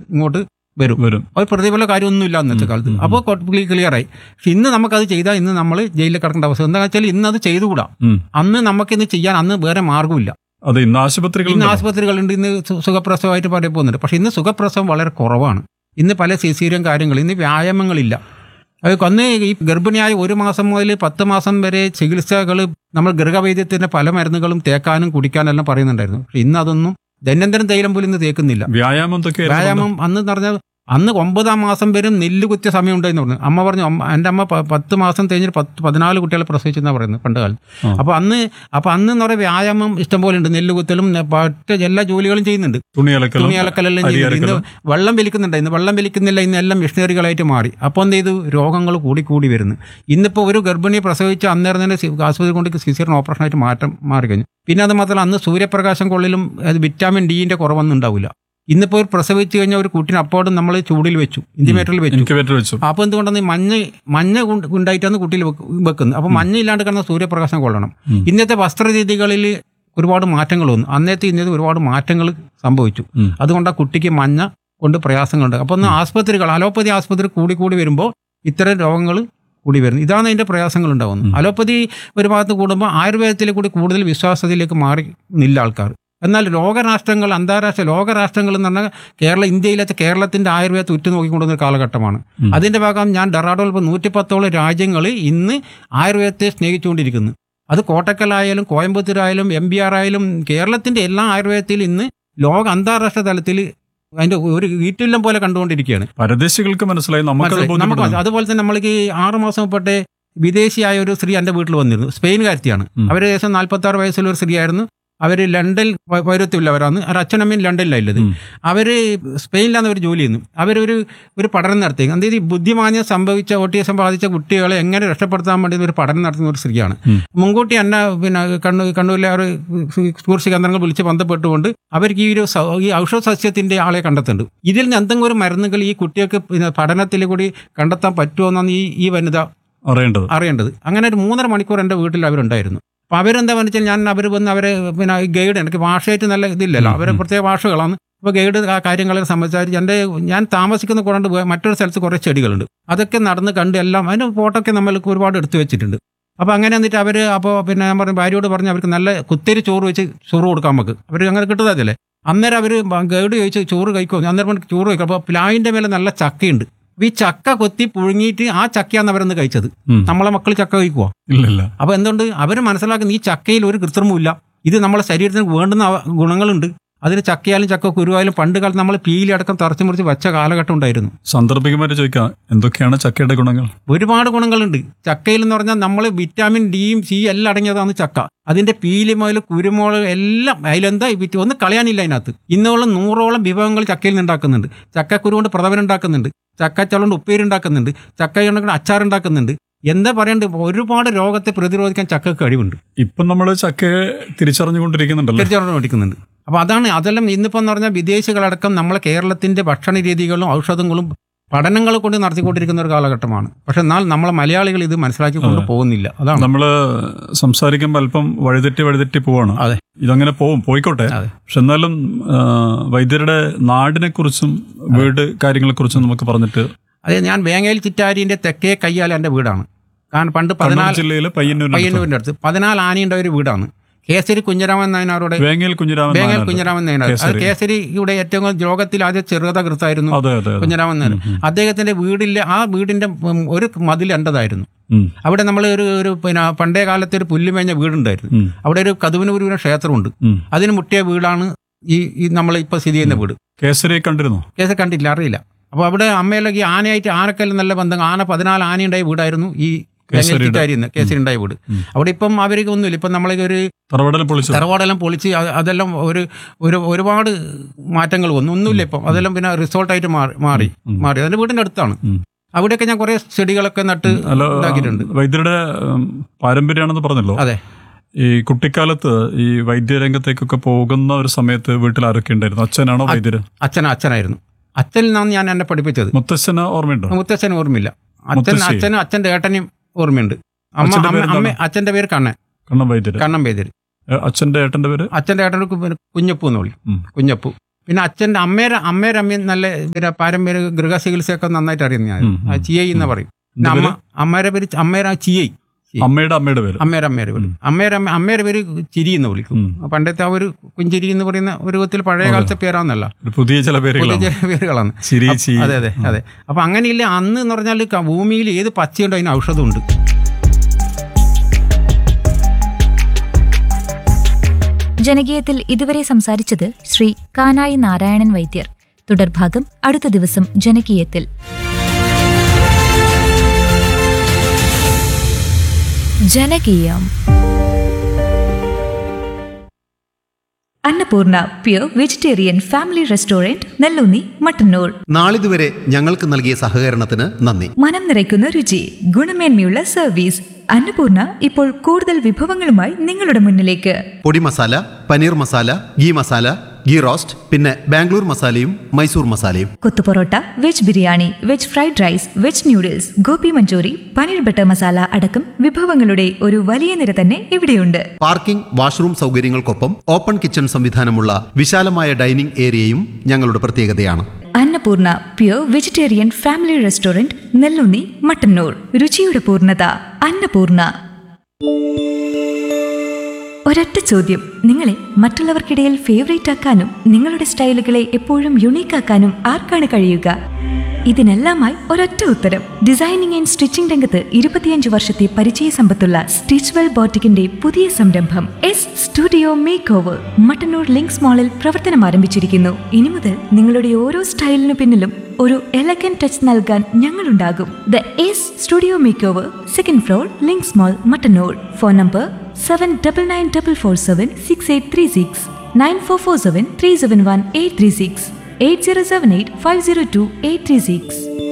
ഇങ്ങോട്ട് വരും. അത് പ്രതിഫല കാര്യമൊന്നുമില്ല അന്നത്തെ കാലത്ത്. അപ്പോൾ ക്ലിയറായി. പക്ഷെ ഇന്ന് നമുക്കത് ചെയ്താൽ ഇന്ന് നമ്മൾ ജയിലിൽ കിടക്കേണ്ട അവസ്ഥ. എന്താ വെച്ചാൽ ഇന്ന് അത് ചെയ്തുകൂടാ. അന്ന് നമുക്കിന്ന് ചെയ്യാൻ അന്ന് വേറെ മാർഗ്ഗമില്ല. ഇന്ന് ആശുപത്രികളുണ്ട്, ഇന്ന് സുഖപ്രസവമായിട്ട് പറയാൻ പോകുന്നുണ്ട്. പക്ഷെ ഇന്ന് സുഖപ്രസവം വളരെ കുറവാണ്. ഇന്ന് പല സിസേറിയൻ കാര്യങ്ങൾ, ഇന്ന് വ്യായാമങ്ങളില്ല. അന്ന് ഈ ഗർഭിണിയായ 1 മാസം മുതൽ 10 മാസം വരെ ചികിത്സകൾ നമ്മൾ ഗൃഹവൈദ്യത്തിന്റെ പല മരുന്നുകളും തേക്കാനും കുടിക്കാനും എല്ലാം പറയുന്നുണ്ടായിരുന്നു. പക്ഷെ ഇന്ന് അതൊന്നും ദൈനംദിനം തൈലം പോലും ഇന്ന് തേക്കുന്നില്ല. വ്യായാമം അന്ന് പറഞ്ഞാൽ അന്ന് 9-ാം മാസം വരും നെല്ല് കുത്തിയ സമയം ഉണ്ടായിരുന്നു പറഞ്ഞു. അമ്മ പറഞ്ഞു, എൻ്റെ അമ്മ 10 മാസം കഴിഞ്ഞിട്ട് 14 കുട്ടികളെ പ്രസവിച്ചെന്നാണ് പറയുന്നത് പണ്ട് കാലം. അപ്പോൾ അന്ന് എന്ന് പറയുന്ന വ്യായാമം ഇഷ്ടംപോലെ ഉണ്ട്. നെല്ല് കുത്തലും മറ്റ് എല്ലാ ജോലികളും ചെയ്യുന്നുണ്ട്, തുണി അലക്കലെല്ലാം ചെയ്യുന്നുണ്ട്. ഇന്ന് വെള്ളം വലിക്കുന്നുണ്ട്, ഇന്ന് വെള്ളം വലിക്കുന്നില്ല. ഇന്ന് എല്ലാം മിഷനറികളായിട്ട് മാറി. അപ്പോൾ എന്ത് ചെയ്തു, രോഗങ്ങൾ കൂടി വരുന്നു. ഇന്നിപ്പോൾ ഒരു ഗർഭിണിയെ പ്രസവിച്ച് അന്നേരം തന്നെ ആശുപത്രി കൊണ്ട് സിസേറിയൻ ഓപ്പറേഷനായിട്ട് മാറി കഴിഞ്ഞു. പിന്നെ അത് മാത്രമല്ല അന്ന് സൂര്യപ്രകാശം കൊള്ളിലും വിറ്റാമിൻ ഡിന്റെ കുറവൊന്നും ഉണ്ടാവില്ല. ഇന്നിപ്പോൾ പ്രസവിച്ച് കഴിഞ്ഞാൽ ഒരു കുട്ടിനെ അപ്പോഴും നമ്മൾ ചൂടിൽ വെച്ചു, ഇൻക്യുബേറ്ററിൽ വെച്ചു. അപ്പോൾ എന്തുകൊണ്ടാണ് മഞ്ഞ ഉണ്ടായിട്ടാണ് കുട്ടിയിൽ വെക്കുന്നത്. അപ്പോൾ മഞ്ഞ ഇല്ലാണ്ട് കിടന്ന സൂര്യപ്രകാശം കൊള്ളണം. ഇന്നത്തെ വസ്ത്രരീതികളിൽ ഒരുപാട് മാറ്റങ്ങൾ വന്നു. ഇന്നത്തെ ഒരുപാട് മാറ്റങ്ങൾ സംഭവിച്ചു. അതുകൊണ്ട് ആ കുട്ടിക്ക് മഞ്ഞ കൊണ്ട് പ്രയാസങ്ങളുണ്ട്. അപ്പോൾ ഒന്ന് ആസ്പത്രികൾ, അലോപ്പതി ആസ്പത്രി കൂടി വരുമ്പോൾ ഇത്തരം രോഗങ്ങൾ കൂടി വരുന്നു. ഇതാണ് അതിൻ്റെ പ്രയാസങ്ങൾ ഉണ്ടാകുന്നത്. അലോപ്പതി ഒരു ഭാഗത്ത് കൂടുമ്പോൾ ആയുർവേദത്തിലെ കൂടി കൂടുതൽ വിശ്വാസത്തിലേക്ക് മാറിയില്ല ആൾക്കാർ. എന്നാൽ ലോകരാഷ്ട്രങ്ങൾ, അന്താരാഷ്ട്ര ലോകരാഷ്ട്രങ്ങൾ എന്ന് പറഞ്ഞാൽ കേരളത്തിന്റെ ആയുർവേദത്തെ ഉറ്റുനോക്കിക്കൊണ്ടുന്ന കാലഘട്ടമാണ്. അതിന്റെ ഭാഗം ഞാൻ ഡെറാഡോൾ 110ഓളം രാജ്യങ്ങൾ ഇന്ന് ആയുർവേദത്തെ സ്നേഹിച്ചുകൊണ്ടിരിക്കുന്നു. അത് കോട്ടക്കലായാലും കോയമ്പത്തൂരായാലും MBR ആയാലും കേരളത്തിന്റെ എല്ലാ ആയുർവേദത്തിലും ഇന്ന് അന്താരാഷ്ട്ര തലത്തിൽ അതിന്റെ ഒരു വീട്ടിലും പോലെ കണ്ടുകൊണ്ടിരിക്കുകയാണ്. പരദേശികൾക്ക് മനസ്സിലായി. അതുപോലെ തന്നെ നമ്മൾക്ക് 6 മാസം മുമ്പേ വിദേശിയായ ഒരു സ്ത്രീ എൻ്റെ വീട്ടിൽ വന്നിരുന്നു. സ്പെയിൻകാരത്തിയാണ്. അവർ ഏകദേശം 46 വയസ്സുള്ള ഒരു സ്ത്രീയായിരുന്നു. അവർ ലണ്ടൻ പൗരത്വമുള്ളവരാണ്. അവർ അച്ഛനമ്മയും ലണ്ടനിലുള്ളത്. അവർ സ്പെയിനിലാണ് അവർ ജോലി ചെയ്യുന്നത്. അവരൊരു പഠനം നടത്തി. അതായത് ബുദ്ധിമാന്യം സംഭവിച്ച ഓട്ടിസം ബാധിച്ച കുട്ടികളെ എങ്ങനെ രക്ഷപ്പെടുത്താൻ വേണ്ടി ഒരു പഠനം നടത്തുന്ന ഒരു സ്ത്രീയാണ്. മുൻകൂട്ടി എന്നെ കണ്ണൂരിലെ ഒരു ടൂറിസ്റ്റ് കേന്ദ്രങ്ങൾ വിളിച്ച് ബന്ധപ്പെട്ടുകൊണ്ട് അവർക്ക് ഈ ഔഷധ സസ്യത്തിന്റെ ആളെ കണ്ടെത്തുന്നുണ്ട്. ഇതിൽ നിന്ന് എന്തെങ്കിലും ഒരു മരുന്നുകൾ ഈ കുട്ടികൾക്ക് പഠനത്തിൽ കൂടി കണ്ടെത്താൻ പറ്റുമോ എന്നാണ് ഈ വനിത അറിയേണ്ടത്. അങ്ങനെ ഒരു 3.5 മണിക്കൂർ എൻ്റെ വീട്ടിൽ അവരുണ്ടായിരുന്നു. അപ്പോൾ അവരെന്താ വെച്ചാൽ അവർ വന്ന് അവരെ ഗൈഡ്, എനിക്ക് ഭാഷയായിട്ട് നല്ല ഇതില്ലല്ലോ, അവരെ പ്രത്യേക ഭാഷകളാണ്. അപ്പോൾ ഗൈഡ് ആ കാര്യങ്ങളെ സംബന്ധിച്ച് ഞാൻ താമസിക്കുന്ന കൊണ്ട് മറ്റൊരു സ്ഥലത്ത് കുറേ ചെടികളുണ്ട്, അതൊക്കെ നടന്ന് കണ്ട് എല്ലാം അതിൻ്റെ ഫോട്ടോ ഒക്കെ നമ്മൾക്ക് ഒരുപാട് എടുത്തു വെച്ചിട്ടുണ്ട്. അപ്പോൾ അങ്ങനെ എന്നിട്ട് അവർ ഞാൻ പറഞ്ഞു, ഭാര്യയോട് പറഞ്ഞ് അവർക്ക് നല്ല കുത്തിരി ചോറ് വെച്ച് ചോറ് കൊടുക്കാൻ നമുക്ക്. അവർ അങ്ങനെ കിട്ടുന്നതല്ലേ. അന്നേരം അവർ ഗൈഡ് ചോദിച്ച് ചോറ് കഴിക്കുമോ, അന്നേരം ചോറ് കഴിക്കും. അപ്പോൾ പ്ലാവിൻ്റെ മേലെ നല്ല ചക്കയുണ്ട്. ഈ ചക്ക കൊത്തി പുഴുങ്ങിയിട്ട് ആ ചക്കയാണ് അവരൊന്ന് കഴിച്ചത്. നമ്മളെ മക്കൾ ചക്ക കഴിക്കുവോ? ഇല്ലല്ല. അപ്പൊ എന്തുകൊണ്ട് അവർ മനസ്സിലാക്കുന്ന ഈ ചക്കയിൽ ഒരു കൃത്രിമവുമില്ല. ഇത് നമ്മളെ ശരീരത്തിന് വേണ്ടുന്ന ഗുണങ്ങളുണ്ട്. അതിന് ചക്കയായാലും ചക്ക കുരുവായാലും പണ്ട് കാലത്ത് നമ്മൾ പീലടക്കം തറച്ചു മുറിച്ച് വെച്ച കാലഘട്ടം ഉണ്ടായിരുന്നു. സാന്ദർഭികമായിട്ട് ചോദിക്കാം, എന്തൊക്കെയാണ് ചക്കയുടെ ഗുണങ്ങൾ? ഒരുപാട് ഗുണങ്ങളുണ്ട് ചക്കയിൽ എന്ന് പറഞ്ഞാൽ. നമ്മൾ വിറ്റാമിൻ ഡിയും സി എല്ലാം അടങ്ങിയതാണ് ചക്ക. അതിന്റെ പീലി മുതൽ കുരുമുളക് എല്ലാം അതിലെന്താ ഒന്നും കളയാനില്ല അതിനകത്ത്. ഇന്നോളം 100ഓളം വിഭവങ്ങൾ ചക്കയിൽ നിന്ന് ഉണ്ടാക്കുന്നുണ്ട്. ചക്കക്കുരു കൊണ്ട് പ്രഥമൻ ഉണ്ടാക്കുന്നുണ്ട്, ചക്കച്ചോളുകൊണ്ട് ഉപ്പേരുണ്ടാക്കുന്നുണ്ട്, ചക്ക കൊണ്ട് അച്ചാറുണ്ടാക്കുന്നുണ്ട്. എന്താ പറയണ്ടത്, ഒരുപാട് രോഗത്തെ പ്രതിരോധിക്കാൻ ചക്കക്ക് കഴിവുണ്ട്. ഇപ്പം നമ്മൾ ചക്കയെ തിരിച്ചറിഞ്ഞുകൊണ്ടിരിക്കുന്നുണ്ട്. അപ്പോൾ അതെല്ലാം ഇന്നിപ്പോൾ എന്ന് പറഞ്ഞാൽ വിദേശികളടക്കം നമ്മളെ കേരളത്തിന്റെ ഭക്ഷണ രീതികളും ഔഷധങ്ങളും പഠനങ്ങൾ കൊണ്ട് നടത്തിക്കൊണ്ടിരിക്കുന്ന ഒരു കാലഘട്ടമാണ്. പക്ഷെ എന്നാൽ നമ്മളെ മലയാളികൾ ഇത് മനസ്സിലാക്കി കൊണ്ട് പോകുന്നില്ല. അതാണ് നമ്മൾ സംസാരിക്കുമ്പോൾ അല്പം വഴിതെറ്റി പോവാണ്. അതെ, ഇതങ്ങനെ പോയിക്കോട്ടെ. പക്ഷെ എന്നാലും വൈദ്യരുടെ നാടിനെ കുറിച്ചും വീട് കാര്യങ്ങളെ കുറിച്ചും നമുക്ക് പറഞ്ഞിട്ട്. അതെ, ഞാൻ വേങ്ങേൽ ചിറ്റാരിന്റെ തെക്കേ കയ്യാല എൻ്റെ വീടാണ്. കാരണം പണ്ട് 14 ജില്ലയിലെ പയ്യന്നൂരിന്റെ അടുത്ത് 14 ആനയുടെ ഒരു വീടാണ്. കേസരി കുഞ്ഞിരാമൻ നായനാരുടെ വേങ്ങേൽ കുഞ്ഞിരാമൻ നായനാർ. അത് കേസരിയുടെ ഏറ്റവും ലോകത്തിൽ ആദ്യ ചെറുകഥ കൃത്തായിരുന്നു കുഞ്ഞിരാമൻ നായർ. അദ്ദേഹത്തിന്റെ ആ വീടിന്റെ ഒരു മതിൽ എൻ്റെതായിരുന്നു. അവിടെ നമ്മൾ ഒരു പണ്ടേ കാലത്തെ ഒരു പുല്ലുമേഞ്ഞ വീടുണ്ടായിരുന്നു. അവിടെ ഒരു കതുവനൂരിന് ക്ഷേത്രമുണ്ട്. അതിന് മുട്ടിയ വീടാണ് ഈ നമ്മൾ ഇപ്പൊ സ്ഥിതി ചെയ്യുന്ന വീട്. കേസരി കണ്ടില്ല, അറിയില്ല. അപ്പൊ അവിടെ അമ്മയിലേക്ക് ആനക്കെല്ലാം നല്ല ബന്ധം. 14 ആനയുണ്ടായ വീടായിരുന്നു ഈ കേസരി ഉണ്ടായ വീട്. അവിടെ ഇപ്പം അവർക്ക് ഒന്നുമില്ല. ഇപ്പം നമ്മളെ ഒരു തറവാടെല്ലാം പൊളിച്ച് അതെല്ലാം ഒരുപാട് മാറ്റങ്ങൾ വന്നു. ഒന്നുമില്ല ഇപ്പം. അതെല്ലാം പിന്നെ റിസോർട്ടായിട്ട് മാറി അതിന്റെ വീടിന്റെ അടുത്താണ്. അവിടെയൊക്കെ ഞാൻ കുറെ ചെടികളൊക്കെ നട്ട് ഉണ്ടാക്കിയിട്ടുണ്ട്. വൈദ്യരുടെ പാരമ്പര്യമാണെന്ന് പറഞ്ഞല്ലോ. അതെ. ഈ കുട്ടിക്കാലത്ത് ഈ വൈദ്യരംഗത്തേക്കൊക്കെ പോകുന്ന ഒരു സമയത്ത് വീട്ടിൽ ആരൊക്കെ ഉണ്ടായിരുന്നു? അച്ഛനാണോ വൈദ്യര്? അച്ഛനായിരുന്നു. അച്ഛനിൽ നിന്നാണ് ഞാൻ എന്നെ പഠിപ്പിച്ചത്. മുത്തച്ഛന് ഓർമ്മയുണ്ടോ? മുത്തച്ഛന് ഓർമ്മയില്ല. അച്ഛനും അച്ഛന്റെ ഏട്ടനും ഓർമ്മയുണ്ട്. അച്ഛന്റെ പേര് കണ്ണൻ വൈദ്യര്. അച്ഛന്റെ ഏട്ടന്റെ പേര്? അച്ഛന്റെ ഏട്ടന് കുഞ്ഞപ്പു എന്ന് വിളിക്കും. കുഞ്ഞപ്പു. പിന്നെ അച്ഛൻ്റെ അമ്മയുടെ അമ്മയും നല്ല പിന്നെ പാരമ്പര്യ ഗൃഹചികിത്സയൊക്കെ നന്നായിട്ട് അറിയുന്ന ഞാൻ ചിഐ എന്ന് പറയും. പിന്നെ അമ്മയുടെ പേര് ചിഐ, അമ്മയുടെ പേര് അമ്മയുടെ പേര് ചിരി എന്ന് വിളിക്കും. പണ്ടത്തെ ആ ഒരു കുഞ്ചിരി എന്ന് പറയുന്ന ഒരു വിധത്തിൽ പഴയ കാലത്തെ പേരാന്നല്ല, പുതിയ ചില പേരുകളാണ്. അതെ അതെ അതെ. അപ്പൊ അങ്ങനെയില്ല, അന്ന് എന്ന് പറഞ്ഞാൽ ഭൂമിയിൽ ഏത് പച്ചയുണ്ടോ അതിന് ഔഷധമുണ്ട്. ജനകീയത്തിൽ ഇതുവരെ സംസാരിച്ചത് ശ്രീ കാനായി നാരായണൻ വൈദ്യർ. തുടർഭാഗം അടുത്ത ദിവസം ജനകീയത്തിൽ. ജനകീയം. Annapurna pure vegetarian family restaurant, Nelloonni, Mattannur. നാളിതുവരെ ഞങ്ങൾക്ക് നൽകിയ സഹകരണത്തിന് നന്ദി. മനം നിറയ്ക്കുന്ന രുചി, ഗുണമേന്മയുള്ള സർവീസ്. അന്നപൂർണ ഇപ്പോൾ കൂടുതൽ വിഭവങ്ങളുമായി നിങ്ങളുടെ മുന്നിലേക്ക്. പൊടി മസാല, പനീർ മസാല, ഗീ മസാല, ഗീ റോസ്റ്റ്, പിന്നെ ബാംഗ്ലൂർ മസാലയും മൈസൂർ മസാലയും. Kothu parotta, veg biryani, veg fried rice, veg noodles, Gopi Manchurian, paneer butter masala അടക്കം വിഭവങ്ങളുടെ ഒരു വലിയ നിര തന്നെ ഇവിടെയുണ്ട്. പാർക്കിംഗ്, വാഷ്റൂം സൗകര്യങ്ങൾക്കൊപ്പം ഓപ്പൺ കിച്ചൺ സംവിധാനമുള്ള വിശാലമായ ഡൈനിംഗ് ഏരിയയും ഞങ്ങളുടെ പ്രത്യേകതയാണ്. Annapurna pure vegetarian family restaurant, Nelloonni, Mattannur. രുചിയുടെ പൂർണ്ണത അന്നപൂർണ. ഒരൊറ്റ ചോദ്യം, നിങ്ങളെ മറ്റുള്ളവർക്കിടയിൽ ഫേവറേറ്റ് ആക്കാനും നിങ്ങളുടെ സ്റ്റൈലുകളെ എപ്പോഴും യുണീക്ക് ആക്കാനും ആർക്കാണ് കഴിയുക? ഇതിനെല്ലാമായി ഒരൊറ്റ ഉത്തരം. ഡിസൈനിങ് ആൻഡ് സ്റ്റിച്ചിങ് രംഗത്ത് 25 വർഷത്തെ പരിചയ സമ്പത്തുള്ള സ്റ്റിച്ച്വെൽ ബോട്ടിക്കിന്റെ പുതിയ സംരംഭം S studio make over Mattannur links മാളിൽ പ്രവർത്തനം ആരംഭിച്ചിരിക്കുന്നു. ഇനി മുതൽ നിങ്ങളുടെ ഓരോ സ്റ്റൈലിനു പിന്നിലും ഒരു എലഗന്റ് ടച്ച് നൽകാൻ ഞങ്ങളുണ്ടാകും. The S studio make over, 2nd floor, links mall, Mattannur. Phone number 7994476836, 9447371836, 8078502836.